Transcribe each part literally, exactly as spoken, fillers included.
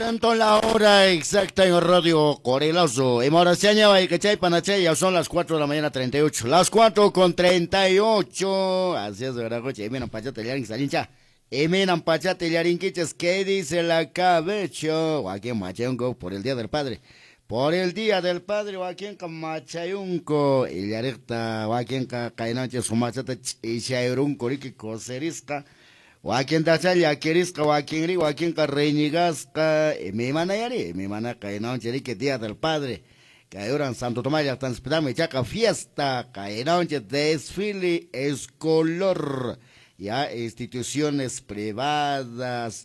Tanto la hora exacta en Radio Corelazo. En Moraciaña, Baicachay, Panachay, ya son las cuatro de la mañana, treinta y ocho. Las cuatro con treinta y ocho. Así es, ¿verdad, coche? Emenan Pachate Yarin Salincha. Emenan Pachate Yarin Quiches. ¿Qué dice la cabecho? O aquí en Machayunco, por el Día del Padre. Por el Día del Padre, o aquí en Machayunco. Y ya recta, o aquí en Cainache, su machata, y Chayrunco, Ricky Coserisca. Wakin dasaya kirisca wakin ri wakin carreñigasca mi mana yari mi mana caenón cheri que día del padre caeron Santo Tomás ya están esperando chaca fiesta caenón desfile escolar ya instituciones privadas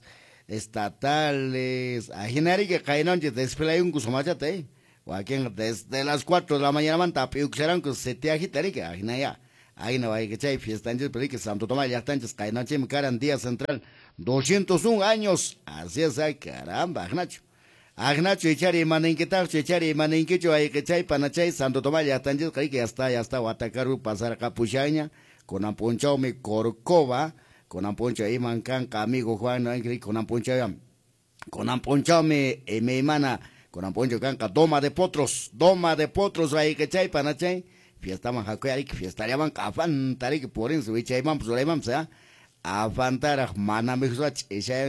estatales ajinari que caenón desfile un cusumachate wakin desde las cuatro de la mañana manta piuxeran que se te agitari que ajinaya. Ahí no hay que echar fiesta, pero que Santo Tomás ya está en Cainache, me caran día central, doscientos un años, así es, ay, caramba, Agnacho. Agnacho, echari, maninquitar, echari, maninquicho, hay que echar, panachay, Santo Tomás ya está en que ya está, ya está, Guatacaru, pasar a Capuchaña, con Amponchao, mi Corcova, con Amponcho, ahí mancan, amigo Juan, con Amponchao, con Amponchao, mi, mi hermana, con Amponcho, canca, doma de potros, doma de potros, hay que echar, panachay. Fiesta manjacoyari que fiesta llaman cafan tari que por eso bicha imam pues imam sea afantar mana me suach esa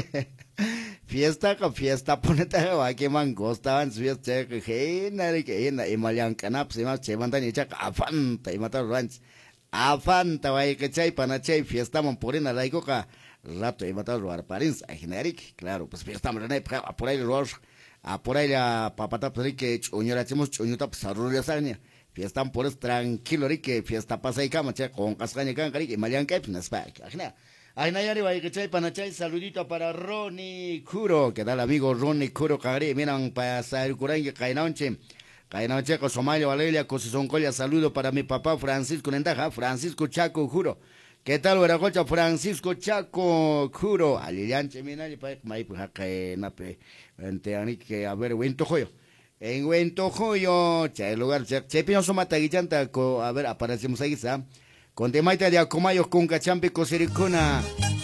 fiesta ka fiesta poneta va que man gostaban fiesta que hey nari que en imalian canap se más che mandan echa afanta y matar ranch afanta va que chay pana chay fiesta man por en la icoca rato y matar lugar parins a generic claro pues fiesta man por ahí los a por ahí la papata pues que chuñora hacemos chuñota pues arrolla saña fiestan por es tranquilo que fiesta pasa y cama con cascaña can cari que malian que pues pa ajna ajna yari va que chay panachay saludito para Ronnie Curo que da el amigo Ronnie Curo cari miran para saber curan que cainonche cainonche con Somalia Valeria con son colla saludo para mi papá Francisco Nentaja Francisco Chaco Juro ¿qué tal Veracocha Francisco Chaco Juro alilianche mina y pa mai pues acá na pe ente ani que a ver wento joyo en Huentojoyo, che lugar, che pienso mataguillanta, a ver, aparecemos ahí, ¿sabes? Con temaita de Acomayo con Cachampi Cosiricuna.